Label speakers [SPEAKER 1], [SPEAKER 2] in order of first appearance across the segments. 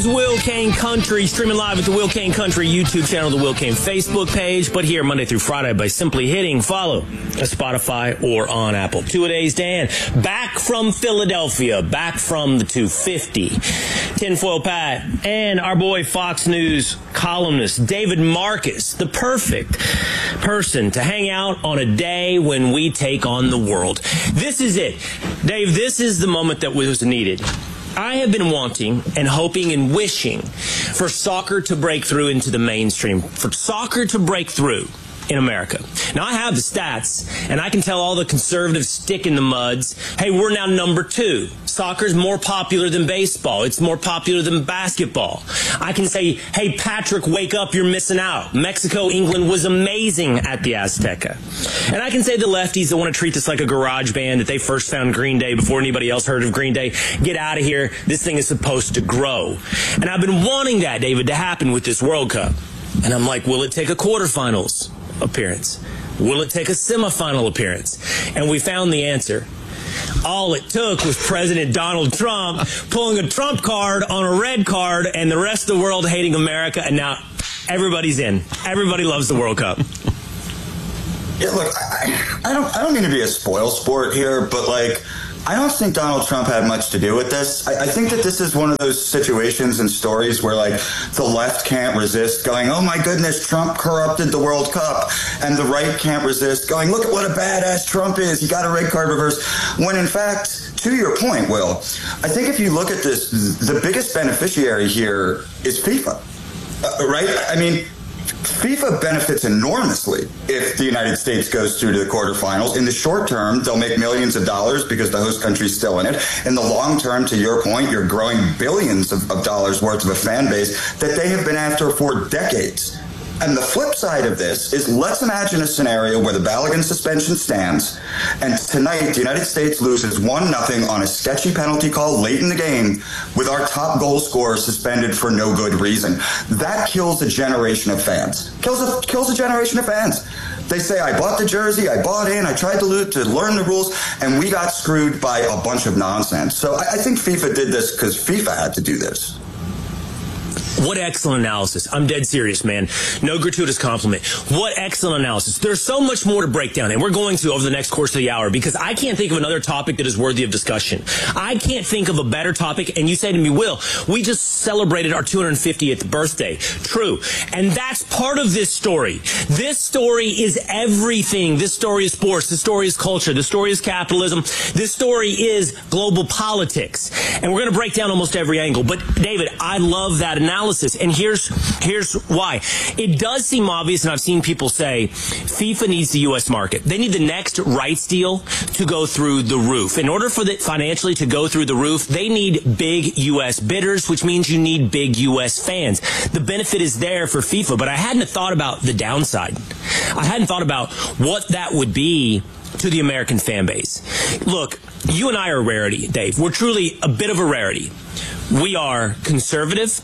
[SPEAKER 1] is Will Kane Country, streaming live at the Will Kane Country YouTube channel, the Will Kane Facebook page, but here Monday through Friday by simply hitting follow at Spotify or on Apple. Two-a-days Dan, back from Philadelphia, back from the 250. Tinfoil Pat, and our boy Fox News columnist David Marcus, the perfect person to hang out on a day when we take on the world. This is it. Dave, this is the moment that was needed. I have been wanting and hoping and wishing for soccer to break through into the mainstream, for soccer to break through in America. Now, I have the stats, and I can tell all the conservative stick in the muds, hey, we're now number 2. Soccer's more popular than baseball. It's more popular than basketball. I can say, hey, Patrick, wake up, you're missing out. Mexico, England was amazing at the Azteca. And I can say the lefties that want to treat this like a garage band, that they first found Green Day before anybody else heard of Green Day, get out of here. This thing is supposed to grow. And I've been wanting that, David, to happen with this World Cup. And I'm like, will it take a quarterfinals appearance? Will it take a semifinal appearance? And we found the answer. All it took was President Donald Trump pulling a Trump card on a red card and the rest of the world hating America, and now everybody's in. Everybody loves the World Cup.
[SPEAKER 2] Yeah, look, I don't mean to be a spoil sport here, but I don't think Donald Trump had much to do with this. I think that this is one of those situations and stories where, the left can't resist going, oh, my goodness, Trump corrupted the World Cup. And the right can't resist going, look at what a badass Trump is. He got a red card reverse. When, in fact, to your point, Will, I think if you look at this, the biggest beneficiary here is FIFA, right? I mean, FIFA benefits enormously if the United States goes through to the quarterfinals. In the short term, they'll make millions of dollars because the host country's still in it. In the long term, to your point, you're growing billions of dollars worth of a fan base that they have been after for decades. And the flip side of this is, let's imagine a scenario where the Balogun suspension stands, and tonight the United States loses 1-0 on a sketchy penalty call late in the game with our top goal scorer suspended for no good reason. That kills a generation of fans. Kills a generation of fans. They say, I bought the jersey, I bought in, I tried to learn the rules, and we got screwed by a bunch of nonsense. So I think FIFA did this because FIFA had to do this.
[SPEAKER 1] What excellent analysis. I'm dead serious, man. No gratuitous compliment. What excellent analysis. There's so much more to break down, and we're going to over the next course of the hour, because I can't think of another topic that is worthy of discussion. I can't think of a better topic, and you say to me, Will, we just celebrated our 250th birthday. True. And that's part of this story. This story is everything. This story is sports. This story is culture. This story is capitalism. This story is global politics. And we're going to break down almost every angle. But, David, I love that analysis. And here's why. It does seem obvious, and I've seen people say FIFA needs the U.S. market. They need the next rights deal to go through the roof. In order for it financially to go through the roof, they need big U.S. bidders, which means you need big U.S. fans. The benefit is there for FIFA, but I hadn't thought about the downside. I hadn't thought about what that would be to the American fan base. Look, you and I are a rarity, Dave. We're truly a bit of a rarity. We are conservative,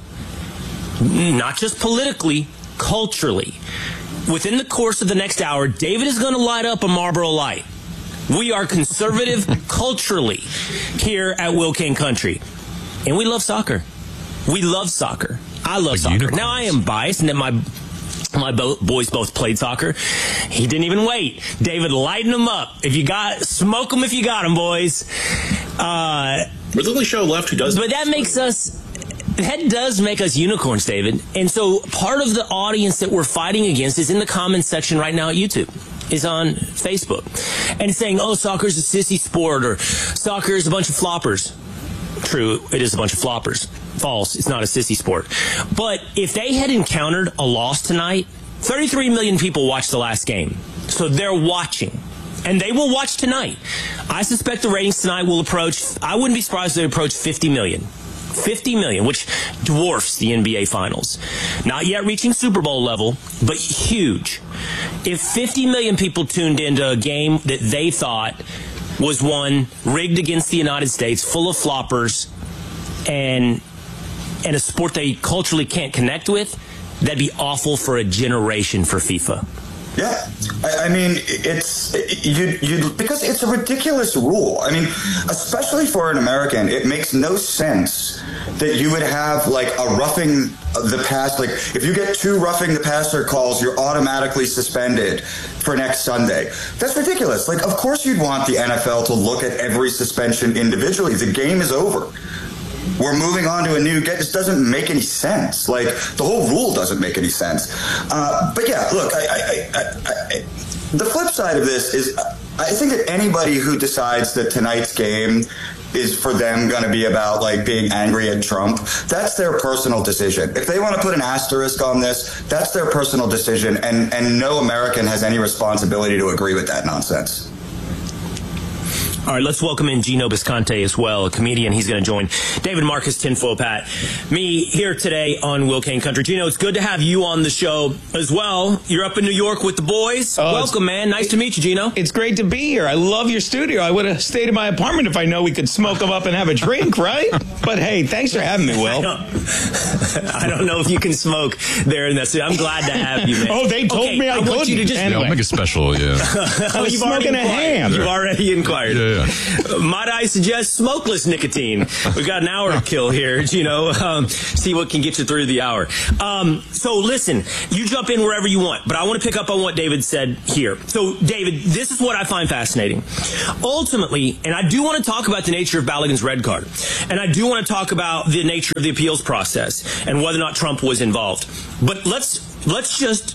[SPEAKER 1] not just politically, culturally. Within the course of the next hour, David is going to light up a Marlboro Light. We are conservative culturally here at Will Kane Country. And we love soccer. We love soccer. I love soccer. Unicorns. Now, I am biased in that my boys both played soccer. He didn't even wait. David, lighten them up. Smoke them if you got them, boys.
[SPEAKER 3] We're the only show left who does.
[SPEAKER 1] But that does make us unicorns, David. And so part of the audience that we're fighting against is in the comments section right now at YouTube, is on Facebook. And it's saying, oh, soccer's a sissy sport, or soccer is a bunch of floppers. True, it is a bunch of floppers. False, it's not a sissy sport. But if they had encountered a loss tonight, 33 million people watched the last game. So they're watching. And they will watch tonight. I suspect the ratings tonight will I wouldn't be surprised if they approach 50 million. 50 million, which dwarfs the NBA Finals. Not yet reaching Super Bowl level, but huge. If 50 million people tuned into a game that they thought was one rigged against the United States, full of floppers, and a sport they culturally can't connect with, that'd be awful for a generation for FIFA.
[SPEAKER 2] Yeah, I mean, because it's a ridiculous rule. I mean, especially for an American, it makes no sense that you would have like a roughing the pass, like if you get 2 roughing the passer calls, you're automatically suspended for next Sunday. That's ridiculous. Like, of course you'd want the NFL to look at every suspension individually. The game is over. We're moving on to a new game. This doesn't make any sense. Like, the whole rule doesn't make any sense. But yeah, look, the flip side of this is I think that anybody who decides that tonight's game is for them going to be about like being angry at Trump, that's their personal decision. If they want to put an asterisk on this, that's their personal decision, and no American has any responsibility to agree with that nonsense.
[SPEAKER 1] All right, let's welcome in Gino Bisconte as well, a comedian. He's going to join David Marcus, Tinfoil Pat, me here today on Will Kane Country. Gino, it's good to have you on the show as well. You're up in New York with the boys. Welcome, man. Nice to meet you, Gino.
[SPEAKER 4] It's great to be here. I love your studio. I would have stayed in my apartment if I know we could smoke them up and have a drink, right? But hey, thanks for having me, Will.
[SPEAKER 1] I don't know if you can smoke there in that studio. I'm glad to have you, man.
[SPEAKER 4] Oh, they told me I couldn't.
[SPEAKER 1] You to just
[SPEAKER 4] anyway.
[SPEAKER 5] I'll make it special, yeah.
[SPEAKER 4] I was smoking a ham.
[SPEAKER 1] You've already inquired.
[SPEAKER 5] Yeah.
[SPEAKER 1] Might I suggest smokeless nicotine? We've got an hour to kill here, see what can get you through the hour. So listen, you jump in wherever you want, but I want to pick up on what David said here. So David, this is what I find fascinating. Ultimately, and I do want to talk about the nature of Balogun's red card, and I do want to talk about the nature of the appeals process and whether or not Trump was involved. But let's just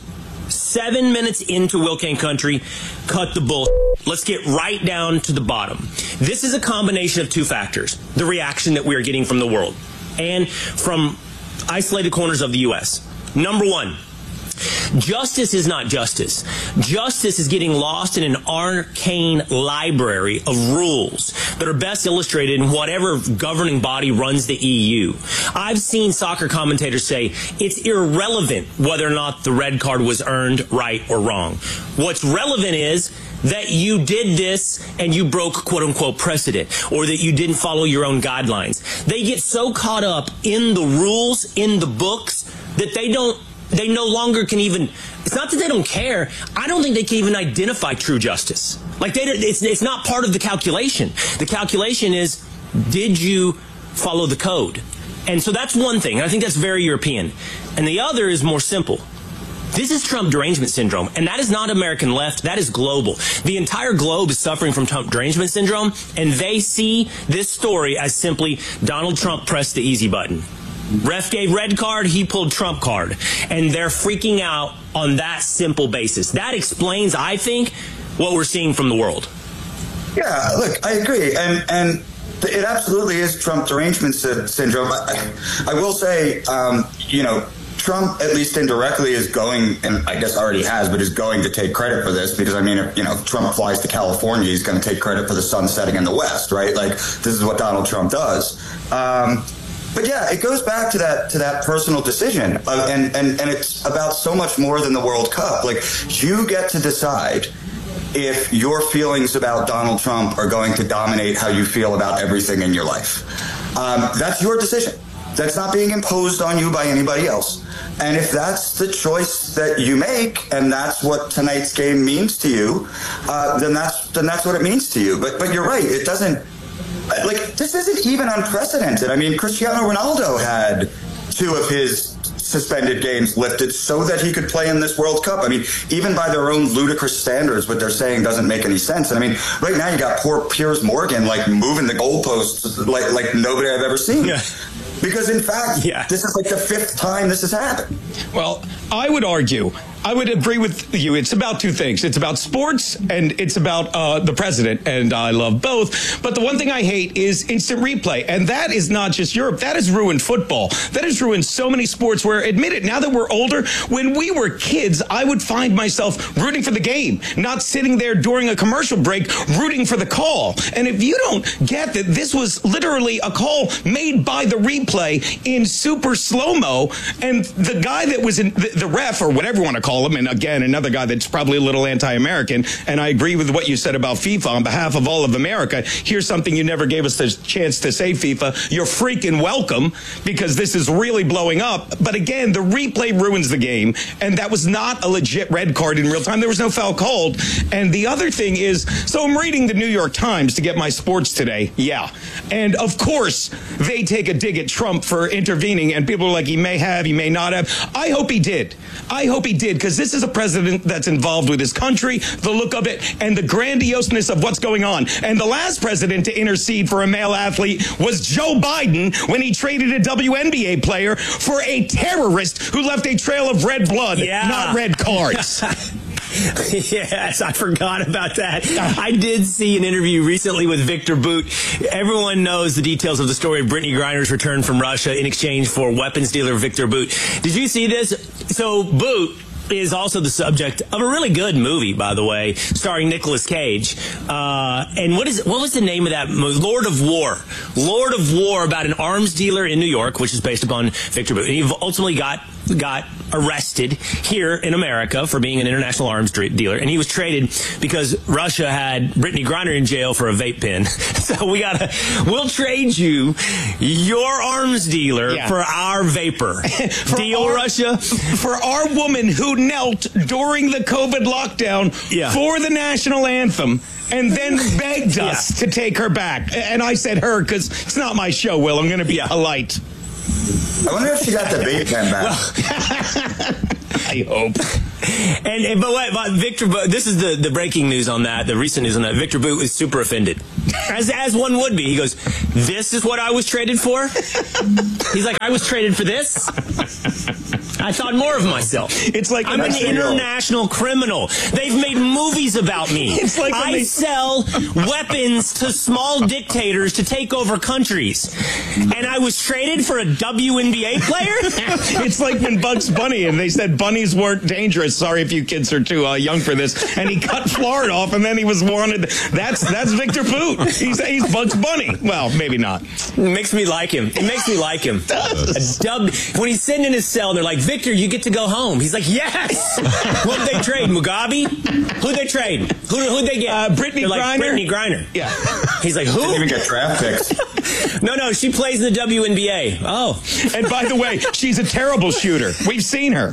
[SPEAKER 1] 7 minutes into Will Kane Country, cut the bull. Let's get right down to the bottom. This is a combination of 2 factors. The reaction that we are getting from the world and from isolated corners of the U.S. Number 1, justice is not justice. Justice is getting lost in an arcane library of rules that are best illustrated in whatever governing body runs the EU. I've seen soccer commentators say it's irrelevant whether or not the red card was earned, right or wrong. What's relevant is that you did this and you broke quote-unquote precedent, or that you didn't follow your own guidelines. They get so caught up in the rules, in the books, that they no longer can even, it's not that they don't care, I don't think they can even identify true justice. Like, it's not part of the calculation. The calculation is, did you follow the code? And so that's one thing, and I think that's very European. And the other is more simple. This is Trump derangement syndrome, and that is not American left, that is global. The entire globe is suffering from Trump derangement syndrome, and they see this story as simply Donald Trump pressed the easy button. Ref gave red card, he pulled Trump card. And they're freaking out on that simple basis. That explains, I think, what we're seeing from the world.
[SPEAKER 2] Yeah, look, I agree. And it absolutely is Trump derangement syndrome. I will say, Trump, at least indirectly, is going, and I guess already has, but is going to take credit for this because, if Trump flies to California, he's going to take credit for the sun setting in the West, right? Like, this is what Donald Trump does. But yeah, it goes back to that personal decision, and it's about so much more than the World Cup. Like, you get to decide if your feelings about Donald Trump are going to dominate how you feel about everything in your life. That's your decision. That's not being imposed on you by anybody else. And if that's the choice that you make, and that's what tonight's game means to you, then that's what it means to you. But you're right. It doesn't. Like, this isn't even unprecedented. I mean, Cristiano Ronaldo had 2 of his suspended games lifted so that he could play in this World Cup. I mean, even by their own ludicrous standards, what they're saying doesn't make any sense. And I mean, right now you got poor Piers Morgan, like, moving the goalposts like nobody I've ever seen. Yeah. Because, in fact, This is like the 5th time this has happened.
[SPEAKER 4] Well, I would argue, I would agree with you. It's about 2 things. It's about sports and it's about the president, and I love both. But the one thing I hate is instant replay, and that is not just Europe. That has ruined football. That has ruined so many sports where, admit it, now that we're older, when we were kids, I would find myself rooting for the game, not sitting there during a commercial break rooting for the call. And if you don't get that this was literally a call made by the replay in super slow-mo, and the guy that was in the ref, or whatever you want to call call him. And again, another guy that's probably a little anti-American. And I agree with what you said about FIFA. On behalf of all of America, here's something you never gave us the chance to say, FIFA. You're freaking welcome, because this is really blowing up. But again, the replay ruins the game. And that was not a legit red card in real time. There was no foul called. And the other thing is, so I'm reading the New York Times to get my sports today. Yeah. And of course, they take a dig at Trump for intervening. And people are like, he may have, he may not have. I hope he did. I hope he did, because this is a president that's involved with his country, the look of it, and the grandioseness of what's going on. And the last president to intercede for a male athlete was Joe Biden when he traded a WNBA player for a terrorist who left a trail of red blood, not red cards.
[SPEAKER 1] Yes, I forgot about that. I did see an interview recently with Victor Boot. Everyone knows the details of the story of Brittany Griner's return from Russia in exchange for weapons dealer Victor Boot. Did you see this? So Boot is also the subject of a really good movie, by the way, starring Nicolas Cage. And what was the name of that movie? Lord of War. Lord of War, about an arms dealer in New York, which is based upon Victor Boot. And he ultimately got arrested here in America for being an international arms dealer, and he was traded because Russia had Brittany Griner in jail for a vape pen. So we'll trade you your arms dealer for our vapor. Deal, Russia?
[SPEAKER 4] For our woman who knelt during the COVID lockdown for the national anthem and then begged us to take her back. And I said her because it's not my show, Will. I'm going to be polite.
[SPEAKER 2] I wonder if she got the vape pen back.
[SPEAKER 4] I hope.
[SPEAKER 1] But Victor Boot, this is the breaking news on that, the recent news on that. Victor Boot is super offended, as one would be. He goes, "This is what I was traded for?" He's like, "I was traded for this? I thought more of myself.
[SPEAKER 4] It's like
[SPEAKER 1] I'm an international criminal. They've made movies about me.
[SPEAKER 4] It's like
[SPEAKER 1] I sell weapons to small dictators to take over countries, and I was traded for a WNBA player."
[SPEAKER 4] It's like when Bugs Bunny, and they said bunnies weren't dangerous. Sorry if you kids are too young for this. And he cut Florida off, and then he was wanted. That's Victor Boot. He's Bugs Bunny. Well, maybe not.
[SPEAKER 1] It makes me like him. It makes me like him. When he's sitting in his cell, and they're like, "Victor, you get to go home." He's like, "Yes." What'd they trade? Mugabe? Who'd they trade? Who'd they get?
[SPEAKER 4] Brittany Griner.
[SPEAKER 1] Like, Brittany Griner.
[SPEAKER 4] Yeah.
[SPEAKER 1] He's like, "Who?"
[SPEAKER 2] Didn't even get draft picks.
[SPEAKER 1] No, she plays in the WNBA. Oh.
[SPEAKER 4] And by the way, she's a terrible shooter. We've seen her.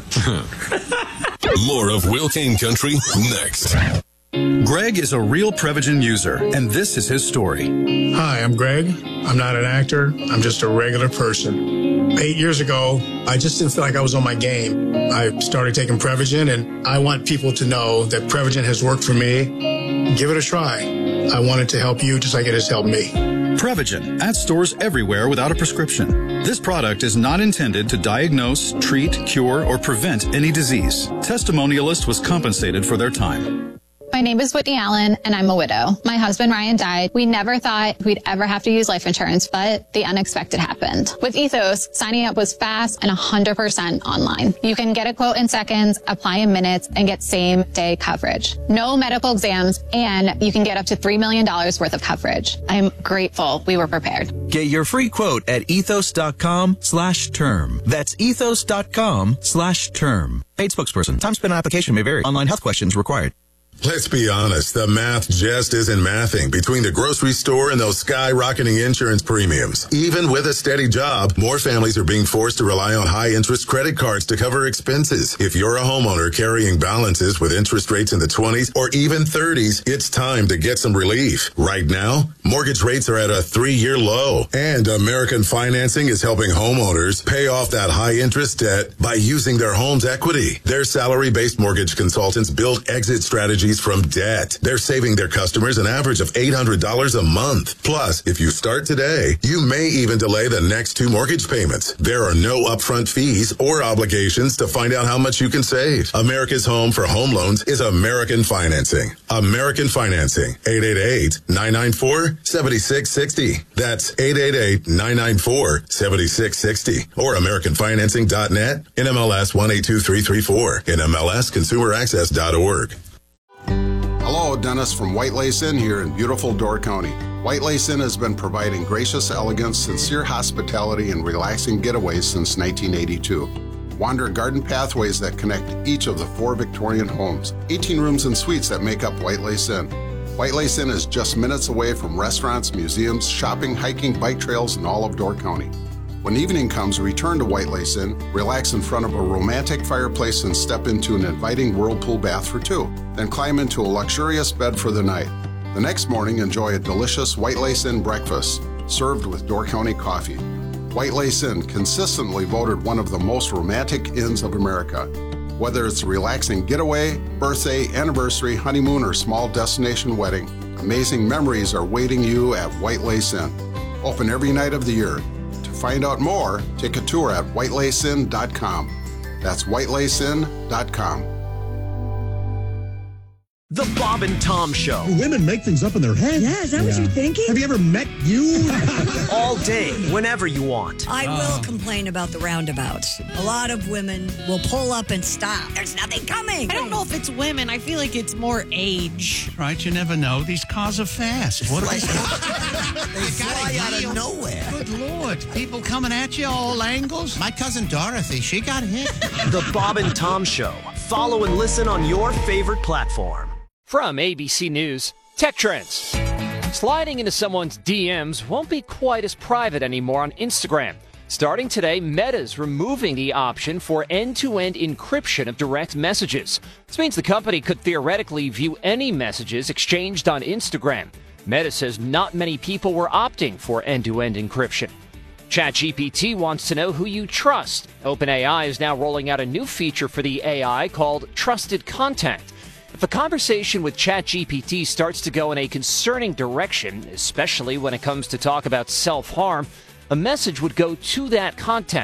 [SPEAKER 5] More of Will Kane Country next.
[SPEAKER 6] Greg is a real Prevagen user, and this is his story.
[SPEAKER 7] Hi, I'm Greg. I'm not an actor. I'm just a regular person. 8 years ago, I just didn't feel like I was on my game. I started taking Prevagen, and I want people to know that Prevagen has worked for me. Give it a try. I want it to help you just like it has helped me.
[SPEAKER 6] Prevagen, at stores everywhere without a prescription. This product is not intended to diagnose, treat, cure, or prevent any disease. Testimonialist was compensated for their time.
[SPEAKER 8] My name is Whitney Allen, and I'm a widow. My husband, Ryan, died. We never thought we'd ever have to use life insurance, but the unexpected happened. With Ethos, signing up was fast and 100% online. You can get a quote in seconds, apply in minutes, and get same-day coverage. No medical exams, and you can get up to $3 million worth of coverage. I'm grateful we were prepared.
[SPEAKER 9] Get your free quote at ethos.com/term. That's ethos.com/term. Paid spokesperson. Time spent on application may vary. Online health questions required.
[SPEAKER 10] Let's be honest, the math just isn't mathing between the grocery store and those skyrocketing insurance premiums. Even with a steady job, more families are being forced to rely on high-interest credit cards to cover expenses. If you're a homeowner carrying balances with interest rates in the 20s or even 30s, it's time to get some relief. Right now, mortgage rates are at a 3-year low, and American Financing is helping homeowners pay off that high-interest debt by using their home's equity. Their salary-based mortgage consultants build exit strategies from debt. They're saving their customers an average of $800 a month. Plus, if you start today, you may even delay the next 2 mortgage payments. There are no upfront fees or obligations to find out how much you can save. America's home for home loans is American Financing. American Financing. 888-994-7660. That's 888-994-7660. Or AmericanFinancing.net. NMLS 182334. NMLSConsumerAccess.org.
[SPEAKER 11] Hello, Dennis from White Lace Inn here in beautiful Door County. White Lace Inn has been providing gracious elegance, sincere hospitality, and relaxing getaways since 1982. Wander garden pathways that connect each of the 4 Victorian homes, 18 rooms and suites that make up White Lace Inn. White Lace Inn is just minutes away from restaurants, museums, shopping, hiking, bike trails, and all of Door County. When evening comes, return to White Lace Inn, relax in front of a romantic fireplace and step into an inviting whirlpool bath for 2. Then climb into a luxurious bed for the night. The next morning, enjoy a delicious White Lace Inn breakfast, served with Door County coffee. White Lace Inn, consistently voted one of the most romantic inns of America. Whether it's a relaxing getaway, birthday, anniversary, honeymoon, or small destination wedding, amazing memories are waiting you at White Lace Inn. Open every night of the year. To find out more, take a tour at whitelaceinn.com. That's whitelaceinn.com.
[SPEAKER 12] The Bob and Tom Show.
[SPEAKER 13] Women make things up in their head.
[SPEAKER 14] Yeah, is that what you're thinking?
[SPEAKER 13] Have you ever met you?
[SPEAKER 12] All day, whenever you want.
[SPEAKER 14] I will complain about the roundabouts. A lot of women will pull up and stop. There's nothing coming.
[SPEAKER 15] I don't know if it's women. I feel like it's more age.
[SPEAKER 16] Right, you never know. These cars are fast. What
[SPEAKER 17] they fly out of nowhere.
[SPEAKER 16] Good Lord. People coming at you all angles. My cousin Dorothy, she got hit.
[SPEAKER 12] The Bob and Tom Show. Follow and listen on your favorite platform.
[SPEAKER 18] From ABC News, Tech Trends. Sliding into someone's DMs won't be quite as private anymore on Instagram. Starting today, Meta's removing the option for end-to-end encryption of direct messages. This means the company could theoretically view any messages exchanged on Instagram. Meta says not many people were opting for end-to-end encryption. ChatGPT wants to know who you trust. OpenAI is now rolling out a new feature for the AI called Trusted Contact. If a conversation with ChatGPT starts to go in a concerning direction, especially when it comes to talk about self-harm, a message would go to that contact.